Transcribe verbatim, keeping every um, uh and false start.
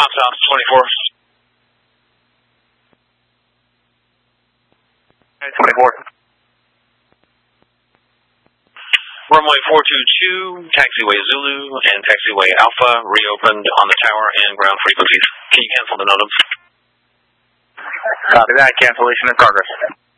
Comstock twenty-four. twenty-four. Runway four two two, taxiway Zulu and taxiway Alpha reopened on the tower and ground frequencies. Can you cancel the NOTAMs? Copy that. Cancellation in progress.